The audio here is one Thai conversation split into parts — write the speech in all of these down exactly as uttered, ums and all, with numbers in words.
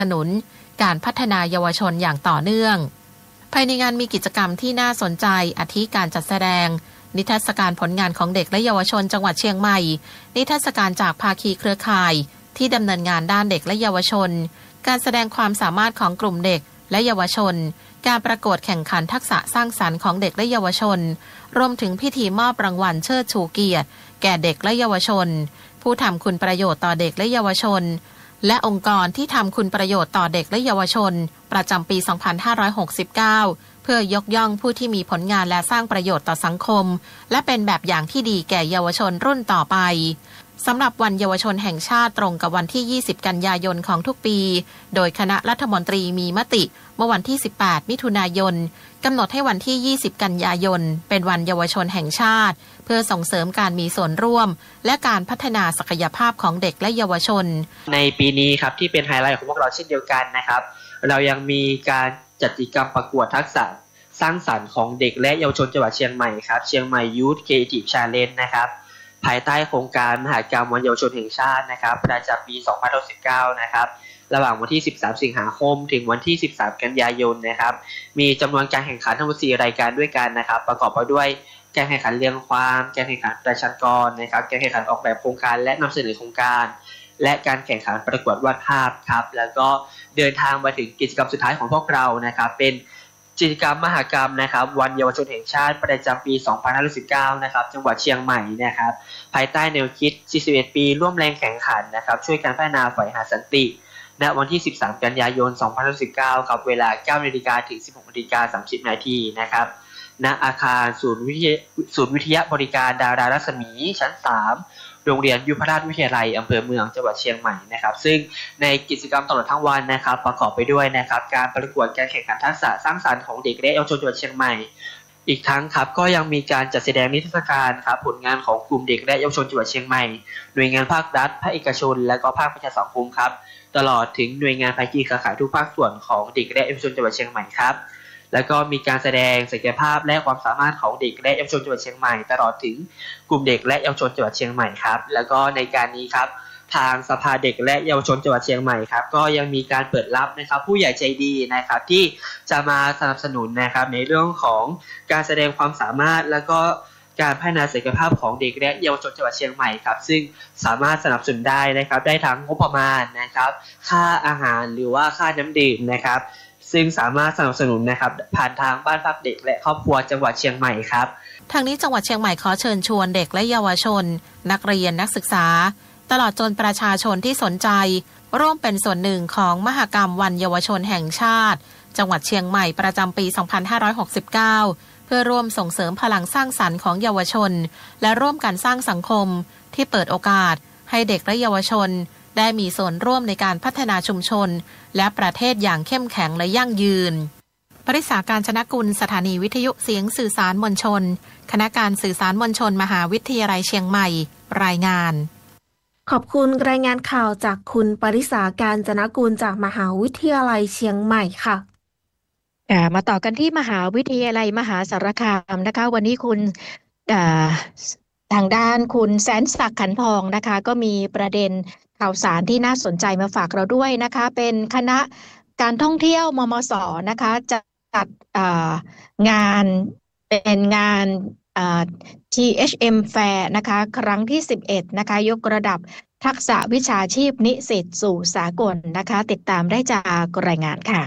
สนุนการพัฒนาเยาวชนอย่างต่อเนื่องภายในงานมีกิจกรรมที่น่าสนใจอาทิการจัดแสดงนิทรรศการผลงานของเด็กและเยาวชนจังหวัดเชียงใหม่นิทรรศการจากภาคีเครือข่ายที่ดำเนินงานด้านเด็กและเยาวชนการแสดงความสามารถของกลุ่มเด็กและเยาวชนการประกวดแข่งขันทักษะสร้างสรรค์ของเด็กและเยาวชนรวมถึงพิธีมอบรางวัลเชิดชูเกียรติแก่เด็กและเยาวชนผู้ทำคุณประโยชน์ต่อเด็กและเยาวชนและองค์กรที่ทำคุณประโยชน์ต่อเด็กและเยาวชนประจำปี สองพันห้าร้อยหกสิบเก้า เพื่อยกย่องผู้ที่มีผลงานและสร้างประโยชน์ต่อสังคมและเป็นแบบอย่างที่ดีแก่เยาวชนรุ่นต่อไปสำหรับวันเยาวชนแห่งชาติตรงกับวันที่ ยี่สิบ กันยายนของทุกปีโดยคณะรัฐมนตรีมีมติเมื่อวันที่ สิบแปด มิถุนายนกำหนดให้วันที่ ยี่สิบ กันยายนเป็นวันเยาวชนแห่งชาติเพื่อส่งเสริมการมีส่วนร่วมและการพัฒนาศักยภาพของเด็กและเยาวชนในปีนี้ครับที่เป็นไฮไลท์ของพวกเราเช่นเดียวกันนะครับเรายังมีการจัดกิจกรรมประกวดทักษะสร้างสรรค์ของเด็กและเยาวชนจังหวัดเชียงใหม่ครับเชียงใหม่ Youth Creative Challenge นะครับภายใต้โครงการมหกรรมวันเยาวชนแห่งชาตินะครับประจำปี สองพันห้าร้อยสิบเก้า นะครับระหว่างวันที่ สิบสาม สิงหาคมถึงวันที่ สิบสาม กันยายนนะครับมีจำนวนการแข่งขันทั้งหมด สี่ รายการด้วยกันนะครับประกอบไปด้วยการแข่งขันเรียงความการแข่งขันประชันกรนะครับการแข่งขันออกแบบโครงการและนำเสนอโครงการและการแข่งขันประกวดวาดภาพครับแล้วก็เดินทางมาถึงกิจกรรมสุดท้ายของพวกเรานะครับเป็นกิจกรรมมหกรรมนะครับวันเยาวชนแห่งชาติประจำปี สองพันห้าร้อยสิบเก้า นะครับจังหวัดเชียงใหม่นะครับภายใต้แนวคิด สี่สิบเอ็ด ปีร่วมแรงแข่งขันนะครับช่วยการพัฒนาฝ่ายหาสันติณวันที่ สิบสาม กันยายน สองพันห้าร้อยสิบเก้า ครับเวลา เก้านาฬิกา ถึง สิบหกนาฬิกาสามสิบ นาทีนะครับณอาคารศูนย์วิทยาศูนย์วิทยาบริการดารารัศมีชั้น สาม โรงเรียนยุพราชวิทยาลัยอำเภอเมืองจังหวัดเชียงใหม่นะครับซึ่งในกิจกรรมตลอดทั้งวันนะครับประกอบไปด้วยนะครับการประกวดการแข่งขันทักษะสร้างสรรค์ของเด็กและเยาวชนจังหวัดเชียงใหม่อีกทั้งครับก็ยังมีการจัดแสดงนิทรรศการครับผลงานของกลุ่มเด็กและเยาวชนจังหวัดเชียงใหม่หน่วยงานภาครัฐภาคเอกชนและก็ภาคประชาสังคมครับตลอดถึงหน่วยงานภาคีเครือข่ายทุกภาคส่วนของเด็กและเยาวชนจังหวัดเชียงใหม่ครับแล้วก็มีการแสดงศักยภาพและความสามารถของเด็กและเยาวชนจังหวัดเชียงใหม่ตลอดถึงกลุ่มเด็กและเยาวชนจังหวัดเชียงใหม่ครับแล้วก็ในการนี้ครับทางสภาเด็กและเยาวชนจังหวัดเชียงใหม่ครับก็ยังมีการเปิดรับนะครับผู้ใหญ่ใจดีนะครับที่จะมาสนับสนุนนะครับในเรื่องของการแสดงความสามารถแล้วก็การพัฒนาศักยภาพของเด็กและเยาวชนจังหวัดเชียงใหม่ครับซึ่งสามารถสนับสนุนได้นะครับได้ทั้งงบประมาณนะครับค่าอาหารหรือว่าค่าน้ำดื่มนะครับซึ่งสามารถสนับสนุนนะครับผ่านทางบ้านพักเด็กและครอบครัวจังหวัดเชียงใหม่ครับทางนี้จังหวัดเชียงใหม่ขอเชิญชวนเด็กและเยาวชนนักเรียนนักศึกษาตลอดจนประชาชนที่สนใจร่วมเป็นส่วนหนึ่งของมหกรรมวันเยาวชนแห่งชาติจังหวัดเชียงใหม่ประจำปี สองพันห้าร้อยหกสิบเก้า เพื่อร่วมส่งเสริมพลังสร้างสรรค์ของเยาวชนและร่วมกันสร้างสังคมที่เปิดโอกาสให้เด็กและเยาวชนได้มีส่วนร่วมในการพัฒนาชุมชนและประเทศอย่างเข้มแข็งและยั่งยืนปริษาการชนกุลสถานีวิทยุเสียงสื่อสารมวลชนคณะการสื่อสารมวลชนมหาวิทยาลัยเชียงใหม่รายงานขอบคุณรายงานข่าวจากคุณปริษาการจนกุลจากมหาวิทยาลัยเชียงใหม่ค่ะมาต่อกันที่มหาวิทยาลัยมหาสารคามนะคะวันนี้คุณทางด้านคุณแสนศักดิ์ขันทองนะคะก็มีประเด็นข่าวสารที่น่าสนใจมาฝากเราด้วยนะคะเป็นคณะการท่องเที่ยวมมส.นะคะจัดงานเป็นงาน ที เอช เอ็ม Fair นะคะครั้งที่สิบเอ็ดนะคะยกระดับทักษะวิชาชีพนิสิตสู่สากลนะคะติดตามได้จากรายงานค่ะ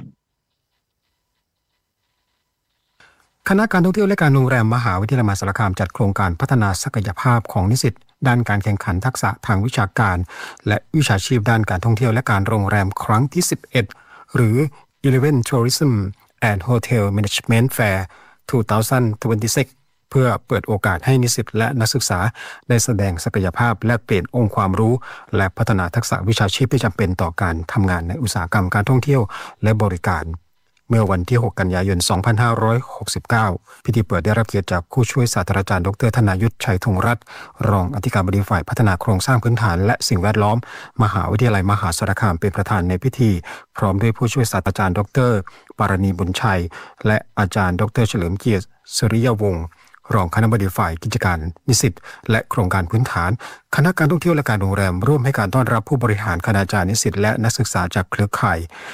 คณะการท่องเที่ยวและการโรงแรมมหาวิทยาลัยมหาสารคามจัดโครงการพัฒนาศักยภาพของนิสิตด้านการแข่งขันทักษะทางวิชาการและวิชาชีพด้านการท่องเที่ยวและการโรงแรมครั้งที่สิบเอ็ดหรือ eleven Tourism and Hotel Management Fair สองพันยี่สิบหก เพื่อเปิดโอกาสให้นิสิตและนักศึกษาได้แสดงศักยภาพและเปลี่ยนองค์ความรู้และพัฒนาทักษะวิชาชีพที่จำเป็นต่อการทำงานในอุตสาหกรรมการท่องเที่ยวและบริการเมื่อวันที่หกกันยายนสองพันห้าร้อยหกสิบเก้าพิธีเปิดได้รับเกียรติจากผู้ช่วยศาสตราจารย์ดรธนายุทธชัยธงรัตน์รองอธิการบดีฝ่ายพัฒนาโครงสร้างพื้นฐานและสิ่งแวดล้อมมหาวิทยาลัยมหาสารคามเป็นประธานในพิธีพร้อมด้วยผู้ช่วยศาสตราจารย์ดรปารณีบุญชัยและอาจารย์ดรเฉลิมเกียรติสุริยวงศ์รองคณบดีฝ่ายกิจการนิสิตและโครงการพื้นฐานคณะการท่องเที่ยวและการโรงแรมร่วมให้การต้อนรับผู้บริหารคณาจารย์นิสิตและนักศึกษาจากเครือข่าย